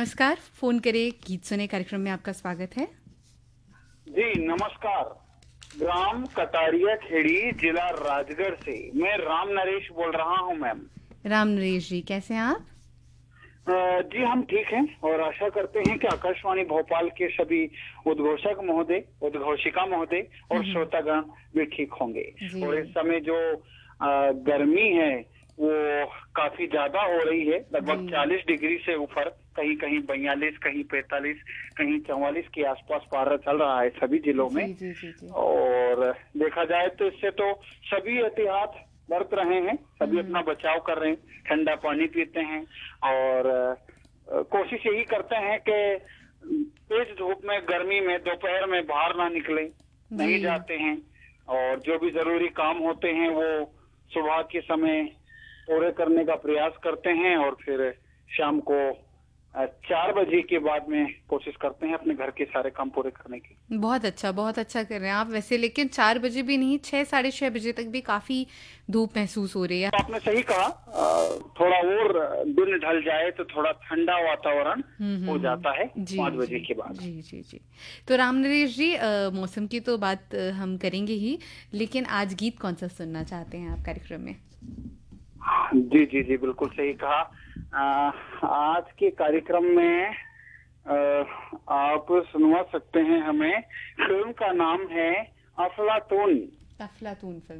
नमस्कार, फ़ोन करे गीत सुने कार्यक्रम में आपका स्वागत है। जी नमस्कार। ग्राम कटारिया खेड़ी, जिला राजगढ़ से मैं राम नरेश बोल रहा हूं मैम। राम नरेश जी, कैसे हैं आप? जी हम ठीक हैं और आशा करते हैं कि आकाशवाणी भोपाल के सभी उद्घोषक महोदय, उद्घोषिका महोदय और श्रोतागण भी ठीक होंगे। और इस समय जो गर्मी है वो काफी ज्यादा हो रही है, लगभग 40 डिग्री से ऊपर, कहीं कहीं 42, कहीं 45, कहीं 44 के आसपास पारा चल रहा है सभी जिलों में। जी। और देखा जाए तो इससे तो सभी एहतियात बरत रहे हैं, सभी अपना बचाव कर रहे हैं, ठंडा पानी पीते हैं और कोशिश यही करते हैं कि तेज धूप में, गर्मी में, दोपहर में बाहर ना निकले, नहीं जाते हैं और जो भी जरूरी काम होते हैं वो सुबह के समय पूरे करने का प्रयास करते हैं और फिर शाम को 4 बजे के बाद में कोशिश करते हैं अपने घर के सारे काम पूरे करने की। बहुत अच्छा कर रहे हैं आप वैसे, लेकिन 4 बजे भी नहीं, 6 साढ़े 6 बजे तक भी काफ़ी धूप महसूस हो रही है। आपने सही कहा, थोड़ा और दिन ढल जाए तो थोड़ा ठंडा वातावरण हो जाता है 5 बजे के बाद। जी। तो राम नरेश जी, मौसम की तो बात हम करेंगे ही, लेकिन आज गीत कौन सा सुनना चाहते हैं आप कार्यक्रम में? जी बिल्कुल सही कहा। आज के कार्यक्रम में आप सुनवा सकते हैं हमें। फिल्म का नाम है अफलातून। अफलातून फिल्म।